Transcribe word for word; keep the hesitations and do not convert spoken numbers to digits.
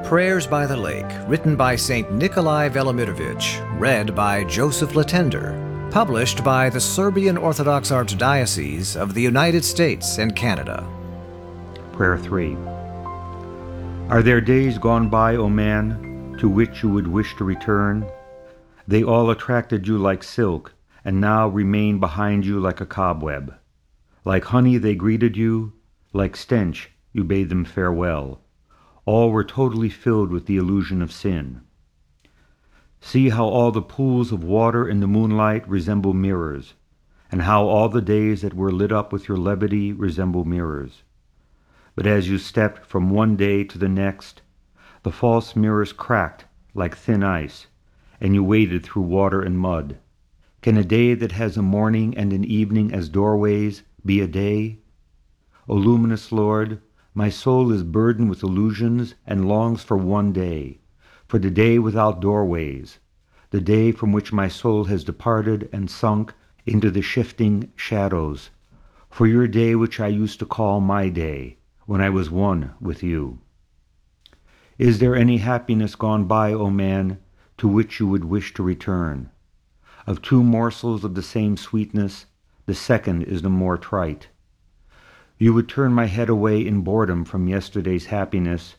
Prayers by the Lake, written by Saint Nikolai Velimirovich, read by Joseph Latender, published by the Serbian Orthodox Archdiocese of the United States and Canada. Prayer three. Are there days gone by, O man, to which you would wish to return? They all attracted you like silk, and now remain behind you like a cobweb. Like honey they greeted you, like stench you bade them farewell. All were totally filled with the illusion of sin. See how all the pools of water in the moonlight resemble mirrors, and how all the days that were lit up with your levity resemble mirrors. But as you stepped from one day to the next, the false mirrors cracked like thin ice, and you waded through water and mud. Can a day that has a morning and an evening as doorways be a day? O luminous Lord, my soul is burdened with illusions and longs for one day, for the day without doorways, the day from which my soul has departed and sunk into the shifting shadows, for your day which I used to call my day, when I was one with you. Is there any happiness gone by, O man, to which you would wish to return? Of two morsels of the same sweetness, the second is the more trite. You would turn my head away in boredom from yesterday's happiness,